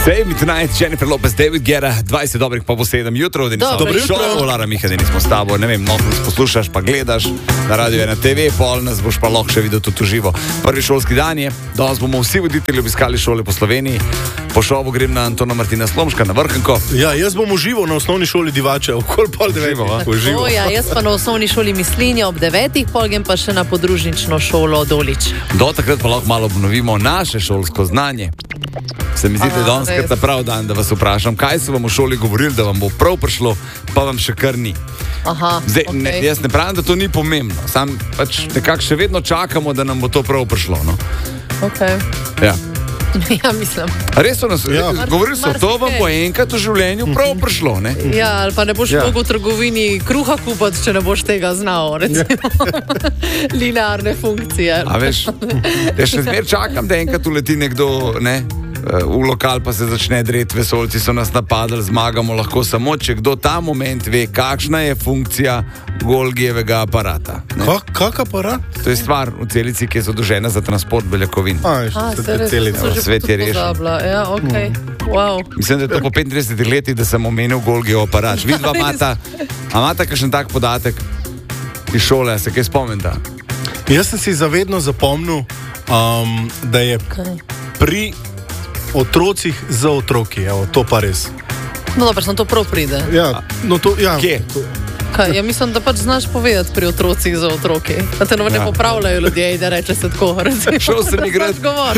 Save me tonight, Jennifer Lopez, David Guetta, 20 dobrih pa po 7 jutro, da nismo šlo, Lara Miha, da nismo s tabo, ne vem, nas poslušaš pa gledaš na radio na TV, pol nas boš pa lahko še videl tudi živo. Prvi šolski dan je, danes bomo vsi voditelji obiskali šole po Sloveniji, po šovu grem na Antona Martina Slomška, na Vrhnko. Ja, jaz bom užival na osnovni šoli Divača, okoli pol 9. O ja, jaz pa na osnovni šoli Mislinja ob 9, pol grem pa še na podružnično šolo Dolič. Do takrat pa lahko malo obnovimo naše šolsko znanje. Se mi zdi, da je danes kar ta prav dan, da vas vprašam, kaj so vam v šoli govorili, da vam bo prav prišlo, pa vam še kar ni. Zdaj, okay. Jaz ne pravim, da to ni pomembno, sam pač nekako še vedno čakamo, da nam bo to prav prišlo. No? Ja. Ja, mislim. Res so nas, govorili so, to vam bo enkrat v življenju prav prišlo, ne? Ja, ali pa ne boš mogel v trgovini kruha kupati, če ne boš tega znal, recimo. Linearne funkcije. A veš, jaz še zmer čakam, da enkrat uleti nekdo, ne? V lokal pa se začne dreti, vesoljci so nas napadali, zmagamo lahko samo, če kdo ta moment ve, kakšna je funkcija Golgijevega aparata. Kak aparat? To je stvar v celici, ki je zadolžena za transport beljakovin. Svet je rešen. Ja, okay. Wow. Mislim, da je to po 35 letih, da sem omenil Golgijev aparat. Vidva imata kakšen tak podatek iz šole, se kaj spomnite? Jaz sem si zavedno zapomnil, da je pri otrocih za otroki, evo, to pa res. No dobro, sem to prav pride. Ja, no to, ja. Kje? Kaj, ja mislim, da pač znaš povedati pri otrocih za otroki. Da te ne popravljajo ljudje in da reče se tako. Šel sem igrat.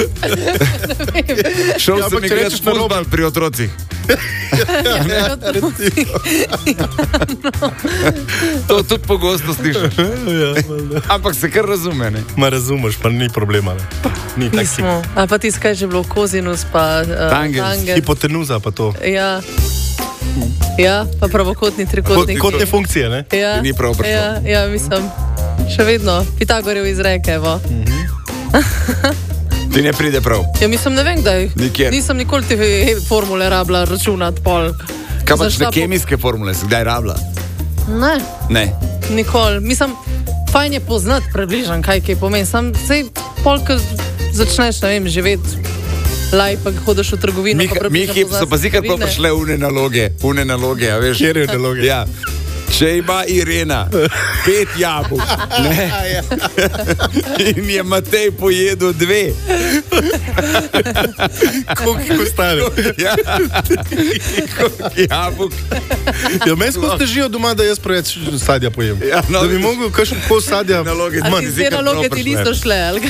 Šel sem igrat futbal pri otrocih. To tudi pogosto slišiš. Ampak se kar razume, ne? Ma razumeš, pa ni problema, ne? Ni nismo. A pa ti skaj že bilo kozinus pa tangent. Hipotenuza pa to. Ja. Ja, pa pravokotni trikotnik. Kotne funkcije, ne? Ja, ni prav prišlo. Ja, mislim, še vedno. Pitagorjev izreke, evo. Ti ne pride prav. Ja, mislim, ne vem, kdaj. Nikjer. Nisem nikoli te formule rabila računati pol. Kaj pač ne kemijske formule, si kdaj rabila? Ne. Nikoli. Mislim, fajn je poznati približan, kaj pomeni. Sam sej pol, ko začneš, ne vem, živeti laj, pa hodiš v trgovino. Mihi so pa zikar pa prišle une naloge, a veš? Kjer je naloge? Ja. Če ima Irena 5 jabolk, ne? In je Matej pojedel 2. Koliko stane? Ja. Koliko jabolk? Ja, meni smo težijo doma, da jaz preveč sadja pojem. Ja, no, da bi mogel kakšen kos sadja. Ali ti te naloge ti niso šle, ali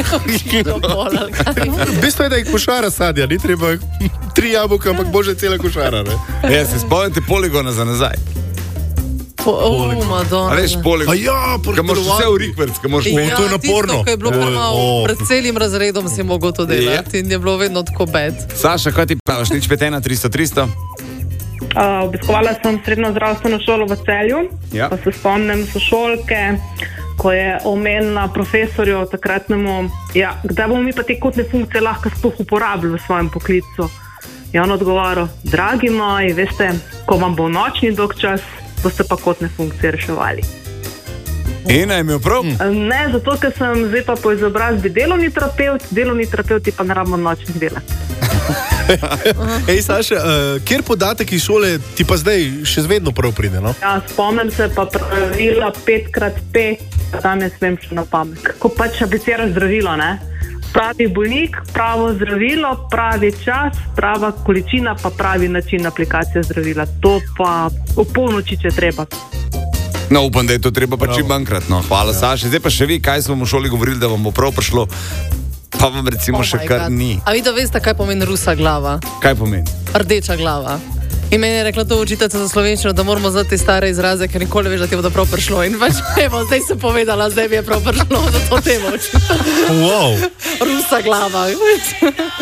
v bistvu je, da jih košara sadja, ni treba 3 jabolka, ampak bože cela košara, ne? Ja, se spomnite poligona za nazaj. Madonna. A veš, poligon. A ja, Kaj moraš vse v rikverc, kaj moraš to je naporno. Tisto, ko je bilo malo, pred celim razredom si mogel to delati in je bilo vedno tako bed. Saša, kaj ti praviš? Nič 5-1, 300-300? Obiskovala sem srednjo zdravstveno šolo v Celju, pa se spomnim sošolke, ko je omenila profesorju takratnemu, kdaj bomo mi pa te kotne funkcije lahko sploh uporabili v svojem poklicu. Je on odgovoril, dragi moji, veste, ko vam bo nočni dolg čas, boste pa kotne funkcije reševali. Ena je imel prav? Ne, zato, ker sem zdaj pa po izobrazbi delovni terapevti pa ne rabimo nočnih delati. Ej, Saša, kjer podatek iz šole ti pa zdaj še vedno prav pride, no? Ja, spomnim se pa pravila 5x5, danes vem še na pamet. Ko pač abeciraš zdravilo, ne? Pravi bolnik, pravo zdravilo, pravi čas, prava količina, pa pravi način aplikacije zdravila. To pa v polnoči, če treba. No, upam, da je to treba pa čim manjkrat, no. Hvala, Saši. Zdaj pa še vi, kaj smo v šoli govorili, da vam bo prav prišlo, pa vam recimo še kar ni. A vi da veste, kaj pomeni rusa glava? Kaj pomeni? Rdeča glava. In meni je rekla to učiteljica za slovenščino, da moramo znati te stare izraze, ker nikoli veš, da ti bo prav prišlo. In pač, evo, zdaj sem povedala, zdaj mi je prav prišlo, da to temo. Wow. Rusa glava.